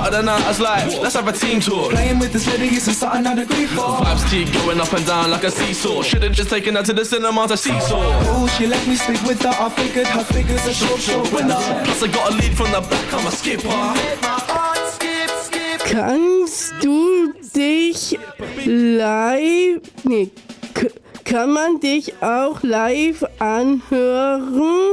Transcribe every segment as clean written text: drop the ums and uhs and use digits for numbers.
Start of the night, I was like, let's have a team talk. Playing with this lady isn't something I'd agree for. Vibes keep going up and down like a seesaw. Should've just taken her to the cinema to seesaw. Oh, she let me sleep with her, I figured her figure's a short winner. Plus I got a lead from the back, I'm a skipper. Kannst du dich live... Nee, kann man dich auch live anhören?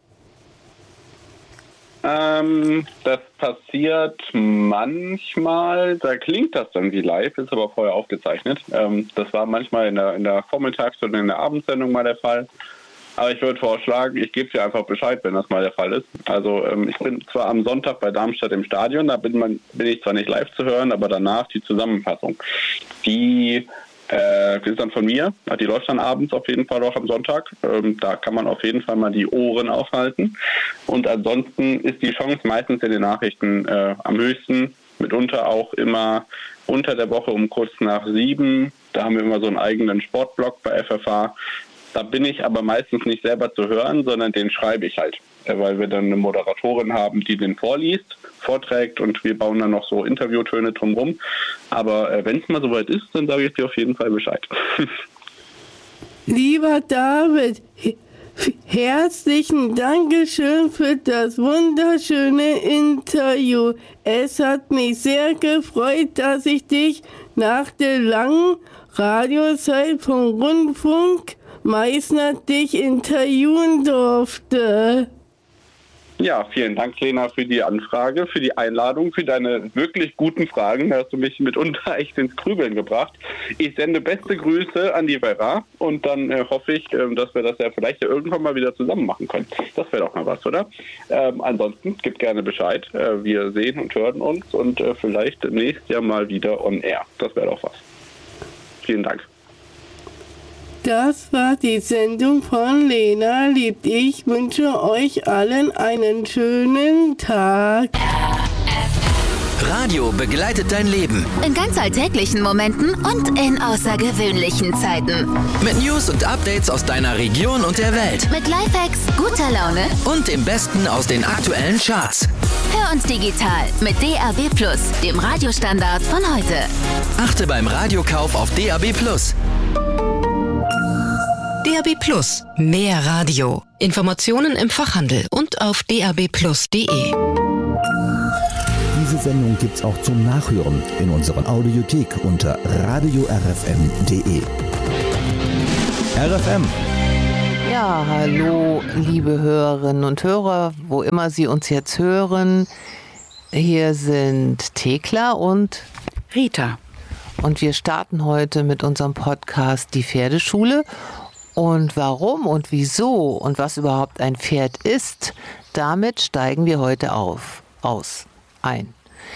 Das passiert manchmal, da klingt das dann wie live, ist aber vorher aufgezeichnet. Das war manchmal in der Vormittags- oder in der Abendsendung mal der Fall. Aber ich würde vorschlagen, ich gebe dir einfach Bescheid, wenn das mal der Fall ist. Also ich bin zwar am Sonntag bei Darmstadt im Stadion, da bin ich zwar nicht live zu hören, aber danach die Zusammenfassung. Die ist dann von mir, die läuft dann abends auf jeden Fall auch am Sonntag. Da kann man auf jeden Fall mal die Ohren aufhalten. Und ansonsten ist die Chance meistens in den Nachrichten am höchsten, mitunter auch immer unter der Woche um kurz nach 7. Da haben wir immer so einen eigenen Sportblog bei FFH. Da bin ich aber meistens nicht selber zu hören, sondern den schreibe ich halt, weil wir dann eine Moderatorin haben, die den vorträgt und wir bauen dann noch so Interviewtöne drumherum. Aber wenn es mal soweit ist, dann sage ich dir auf jeden Fall Bescheid. Lieber David, herzlichen Dankeschön für das wunderschöne Interview. Es hat mich sehr gefreut, dass ich dich nach der langen Radiozeit vom Rundfunk Meißner dich interviewen durfte. Ja, vielen Dank, Lena, für die Anfrage, für die Einladung, für deine wirklich guten Fragen. Da hast du mich mitunter echt ins Grübeln gebracht. Ich sende beste Grüße an die Vera und dann hoffe ich, dass wir das ja vielleicht irgendwann mal wieder zusammen machen können. Das wäre doch mal was, oder? Ansonsten gib gerne Bescheid. Wir sehen und hören uns und vielleicht nächstes Jahr mal wieder on air. Das wäre doch was. Vielen Dank. Das war die Sendung von Lena Liebt. Ich wünsche euch allen einen schönen Tag. Radio begleitet dein Leben. In ganz alltäglichen Momenten und in außergewöhnlichen Zeiten. Mit News und Updates aus deiner Region und der Welt. Mit Lifehacks, guter Laune und dem Besten aus den aktuellen Charts. Hör uns digital mit DAB+, dem Radiostandard von heute. Achte beim Radiokauf auf DAB+. DAB+, mehr Radio. Informationen im Fachhandel und auf dabplus.de. Diese Sendung gibt's auch zum Nachhören in unserer Audiothek unter radiorfm.de. RFM. Ja, hallo, liebe Hörerinnen und Hörer, wo immer Sie uns jetzt hören. Hier sind Thekla und Rita. Und wir starten heute mit unserem Podcast Die Pferdeschule. Und warum und wieso und was überhaupt ein Pferd ist, damit steigen wir heute ein.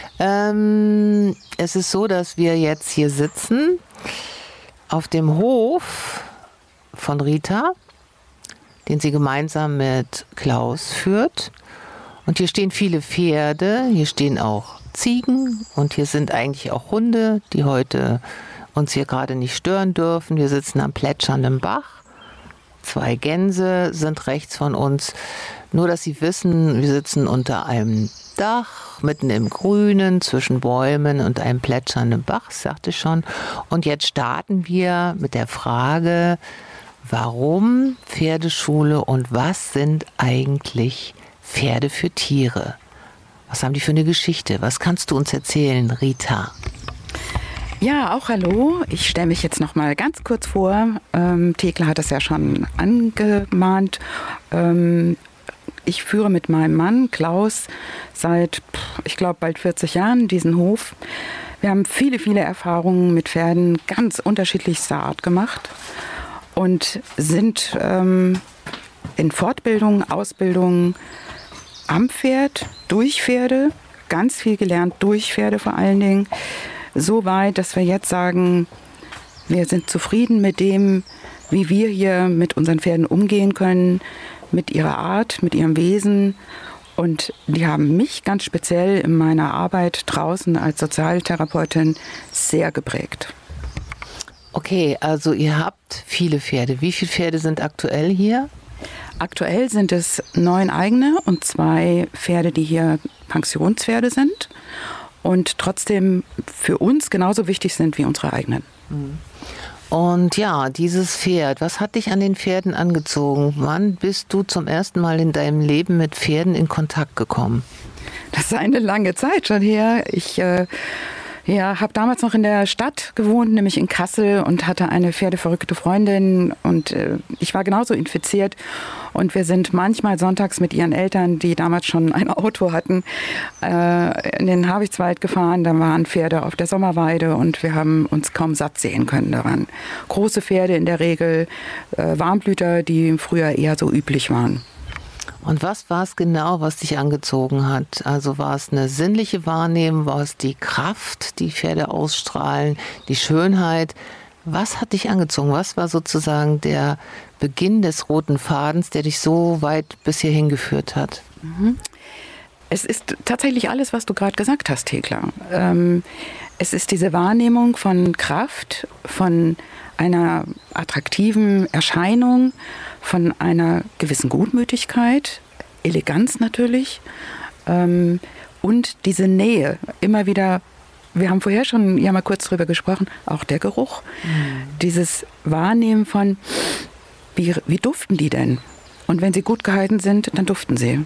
Es ist so, dass wir jetzt hier sitzen auf dem Hof von Rita, den sie gemeinsam mit Klaus führt. Und hier stehen viele Pferde, hier stehen auch Ziegen und hier sind eigentlich auch Hunde, die heute uns hier gerade nicht stören dürfen. Wir sitzen am plätschernden Bach. 2 Gänse sind rechts von uns. Nur, dass Sie wissen, wir sitzen unter einem Dach, mitten im Grünen, zwischen Bäumen und einem plätschernden Bach, sagte ich schon. Und jetzt starten wir mit der Frage, warum Pferdeschule und was sind eigentlich Pferde für Tiere? Was haben die für eine Geschichte? Was kannst du uns erzählen, Rita? Ja, auch hallo. Ich stelle mich jetzt noch mal ganz kurz vor. Thekla hat es ja schon angemahnt. Ich führe mit meinem Mann Klaus seit, ich glaube, bald 40 Jahren diesen Hof. Wir haben viele, viele Erfahrungen mit Pferden ganz unterschiedlichster Art gemacht und sind in Fortbildung, Ausbildung am Pferd, durch Pferde, ganz viel gelernt durch Pferde vor allen Dingen. So weit, dass wir jetzt sagen, wir sind zufrieden mit dem, wie wir hier mit unseren Pferden umgehen können, mit ihrer Art, mit ihrem Wesen. Und die haben mich ganz speziell in meiner Arbeit draußen als Sozialtherapeutin sehr geprägt. Okay, also ihr habt viele Pferde. Wie viele Pferde sind aktuell hier? Aktuell sind es 9 eigene und 2 Pferde, die hier Pensionspferde sind. und trotzdem für uns genauso wichtig sind wie unsere eigenen. Und ja, dieses Pferd, was hat dich an den Pferden angezogen? Wann bist du zum ersten Mal in deinem Leben mit Pferden in Kontakt gekommen? Das ist eine lange Zeit schon her. Ich habe damals noch in der Stadt gewohnt, nämlich in Kassel, und hatte eine pferdeverrückte Freundin, und ich war genauso infiziert, und wir sind manchmal sonntags mit ihren Eltern, die damals schon ein Auto hatten, in den Habichtswald gefahren. Da waren Pferde auf der Sommerweide und wir haben uns kaum satt sehen können. Da waren große Pferde in der Regel, Warmblüter, die früher eher so üblich waren. Und was war es genau, was dich angezogen hat? Also war es eine sinnliche Wahrnehmung, war es die Kraft, die Pferde ausstrahlen, die Schönheit? Was hat dich angezogen? Was war sozusagen der Beginn des roten Fadens, der dich so weit bis hierhin geführt hat? Es ist tatsächlich alles, was du gerade gesagt hast, Thekla. Es ist diese Wahrnehmung von Kraft, von einer attraktiven Erscheinung, von einer gewissen Gutmütigkeit, Eleganz natürlich, und diese Nähe. Immer wieder, wir haben vorher schon ja mal kurz drüber gesprochen, auch der Geruch. Dieses Wahrnehmen von, wie duften die denn? Und wenn sie gut gehalten sind, dann duften sie.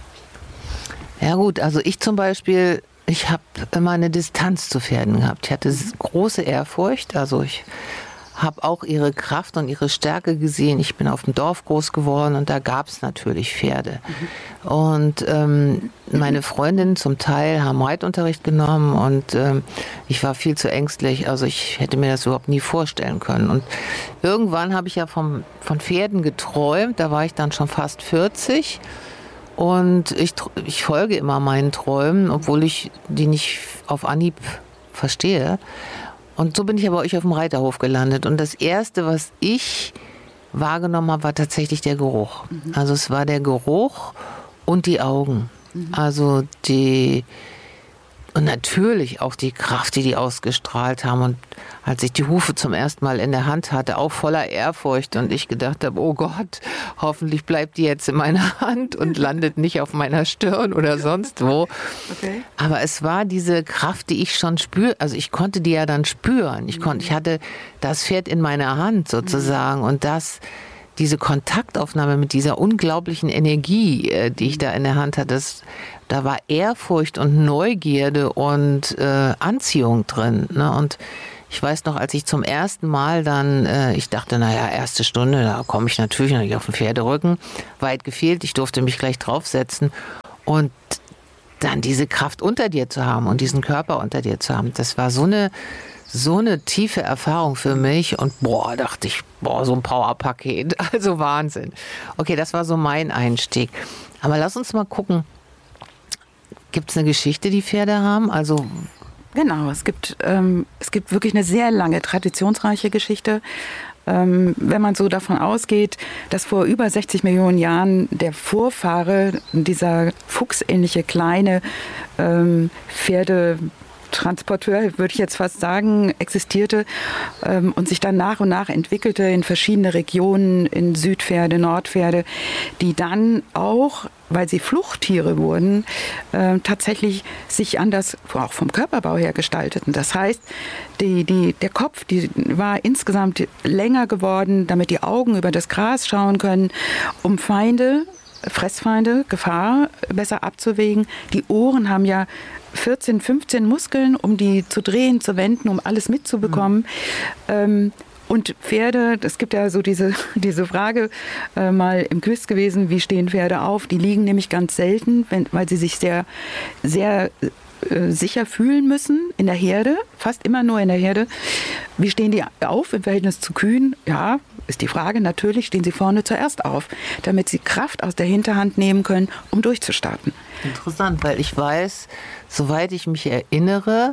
Ja gut, also ich zum Beispiel, ich habe immer eine Distanz zu Pferden gehabt. Ich hatte große Ehrfurcht, also ich habe auch ihre Kraft und ihre Stärke gesehen. Ich bin auf dem Dorf groß geworden und da gab es natürlich Pferde. Und meine Freundinnen zum Teil haben Reitunterricht genommen und ich war viel zu ängstlich. Also ich hätte mir das überhaupt nie vorstellen können. Und irgendwann habe ich ja von Pferden geträumt. Da war ich dann schon fast 40. Und ich folge immer meinen Träumen, obwohl ich die nicht auf Anhieb verstehe. Und so bin ich aber euch auf dem Reiterhof gelandet. Und das Erste, was ich wahrgenommen habe, war tatsächlich der Geruch. Also es war der Geruch und die Augen. Also und natürlich auch die Kraft, die ausgestrahlt haben. Und als ich die Hufe zum ersten Mal in der Hand hatte, auch voller Ehrfurcht, und ich gedacht habe, oh Gott, hoffentlich bleibt die jetzt in meiner Hand und landet nicht auf meiner Stirn oder sonst wo. Okay. Aber es war diese Kraft, die ich schon spüre. Also ich konnte die ja dann spüren. Ich hatte das Pferd in meiner Hand sozusagen, und diese Kontaktaufnahme mit dieser unglaublichen Energie, die ich da in der Hand hatte, da war Ehrfurcht und Neugierde und Anziehung drin. Ne? Und ich weiß noch, als ich zum ersten Mal dann, ich dachte, naja, erste Stunde, da komme ich natürlich noch nicht auf den Pferderücken. Weit gefehlt, ich durfte mich gleich draufsetzen. Und dann diese Kraft unter dir zu haben und diesen Körper unter dir zu haben, das war so eine tiefe Erfahrung für mich. Und dachte ich, so ein Powerpaket, also Wahnsinn. Okay, das war so mein Einstieg. Aber lass uns mal gucken, gibt es eine Geschichte, die Pferde haben? Also genau, es gibt wirklich eine sehr lange, traditionsreiche Geschichte. Wenn man so davon ausgeht, dass vor über 60 Millionen Jahren der Vorfahre, dieser fuchsähnliche kleine Pferdetransporteur, würde ich jetzt fast sagen, existierte und sich dann nach und nach entwickelte in verschiedene Regionen, in Südpferde, Nordpferde, die dann auch, weil sie Fluchttiere wurden, tatsächlich sich anders, auch vom Körperbau her gestalteten. Das heißt, der Kopf, die war insgesamt länger geworden, damit die Augen über das Gras schauen können, um Fressfeinde, Gefahr besser abzuwägen. Die Ohren haben ja 14, 15 Muskeln, um die zu drehen, zu wenden, um alles mitzubekommen. Und Pferde, es gibt ja so diese Frage mal im Quiz gewesen, wie stehen Pferde auf? Die liegen nämlich ganz selten, weil sie sich sehr, sehr sicher fühlen müssen in der Herde, fast immer nur in der Herde. Wie stehen die auf im Verhältnis zu Kühen? Ja, ist die Frage. Natürlich stehen sie vorne zuerst auf, damit sie Kraft aus der Hinterhand nehmen können, um durchzustarten. Interessant, weil ich weiß, soweit ich mich erinnere,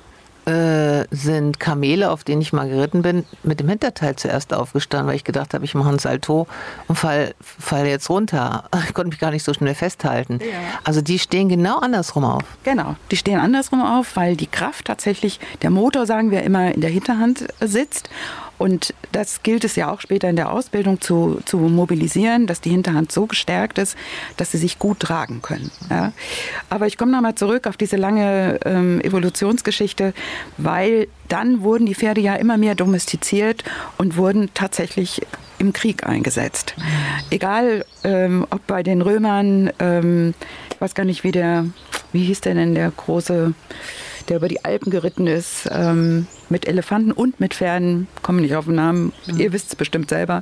sind Kamele, auf denen ich mal geritten bin, mit dem Hinterteil zuerst aufgestanden, weil ich gedacht habe, ich mache ein Salto und fall jetzt runter. Ich konnte mich gar nicht so schnell festhalten. Ja. Also die stehen genau andersrum auf. Genau, die stehen andersrum auf, weil die Kraft tatsächlich, der Motor, sagen wir immer, in der Hinterhand sitzt Und das gilt es ja auch später in der Ausbildung zu mobilisieren, dass die Hinterhand so gestärkt ist, dass sie sich gut tragen können. Ja. Aber ich komme nochmal zurück auf diese lange Evolutionsgeschichte, weil dann wurden die Pferde ja immer mehr domestiziert und wurden tatsächlich im Krieg eingesetzt. Egal, ob bei den Römern, ich weiß gar nicht, wie hieß der denn, der große, der über die Alpen geritten ist, mit Elefanten und mit Pferden, komme nicht auf den Namen, ihr wisst es bestimmt selber.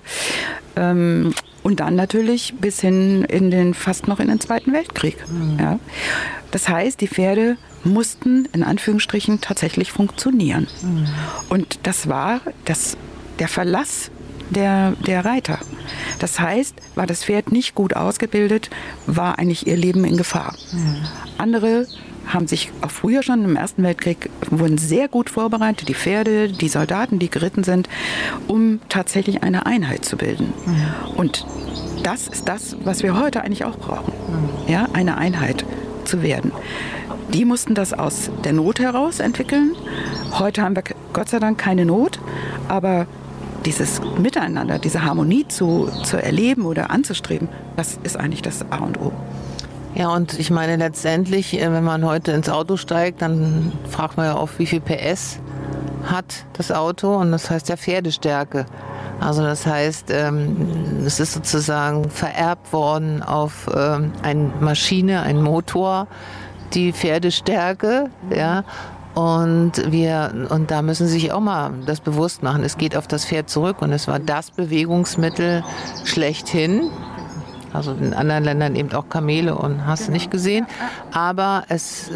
Und dann natürlich bis hin fast noch in den Zweiten Weltkrieg. Ja. Das heißt, die Pferde mussten in Anführungsstrichen tatsächlich funktionieren. Und das war der Verlass der Reiter. Das heißt, war das Pferd nicht gut ausgebildet, war eigentlich ihr Leben in Gefahr. Andere haben sich auch früher schon im Ersten Weltkrieg, wurden sehr gut vorbereitet, die Pferde, die Soldaten, die geritten sind, um tatsächlich eine Einheit zu bilden. Und das ist das, was wir heute eigentlich auch brauchen, ja, eine Einheit zu werden. Die mussten das aus der Not heraus entwickeln. Heute haben wir Gott sei Dank keine Not, aber dieses Miteinander, diese Harmonie zu erleben oder anzustreben, das ist eigentlich das A und O. Ja, und ich meine letztendlich, wenn man heute ins Auto steigt, dann fragt man ja oft, wie viel PS hat das Auto, und das heißt ja Pferdestärke. Also das heißt, es ist sozusagen vererbt worden auf eine Maschine, einen Motor, die Pferdestärke, ja. Und da müssen Sie sich auch mal das bewusst machen. Es geht auf das Pferd zurück, und es war das Bewegungsmittel schlechthin. Also in anderen Ländern eben auch Kamele und hast du nicht gesehen. Aber es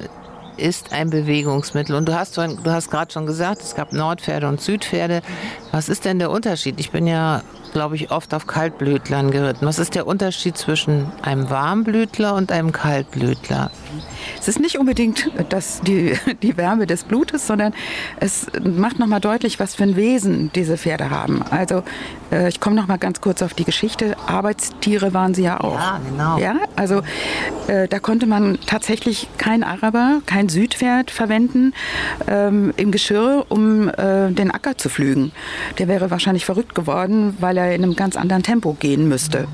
ist ein Bewegungsmittel. Und du hast gerade schon gesagt, es gab Nordpferde und Südpferde. Was ist denn der Unterschied? Ich bin ja, glaube ich, oft auf Kaltblütlern geritten. Was ist der Unterschied zwischen einem Warmblütler und einem Kaltblütler? Es ist nicht unbedingt die Wärme des Blutes, sondern es macht nochmal deutlich, was für ein Wesen diese Pferde haben. Also ich komme nochmal ganz kurz auf die Geschichte. Arbeitstiere waren sie ja auch. Ja, genau. Ja, also da konnte man tatsächlich kein Araber, kein Südpferd verwenden im Geschirr, um den Acker zu pflügen. Der wäre wahrscheinlich verrückt geworden, weil er in einem ganz anderen Tempo gehen müsste.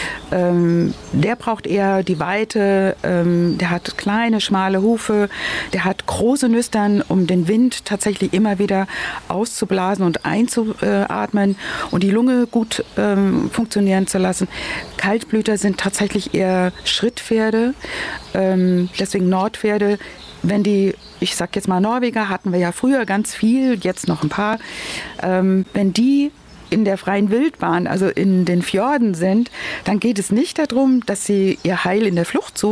Der braucht eher die Weite, der hat kleine, schmale Hufe, der hat große Nüstern, um den Wind tatsächlich immer wieder auszublasen und einzuatmen und die Lunge gut funktionieren zu lassen. Kaltblüter sind tatsächlich eher Schrittpferde, deswegen Nordpferde. Ich sag jetzt mal Norweger, hatten wir ja früher ganz viel, jetzt noch ein paar, wenn die in der freien Wildbahn, also in den Fjorden sind, dann geht es nicht darum, dass sie ihr Heil in der Flucht suchen,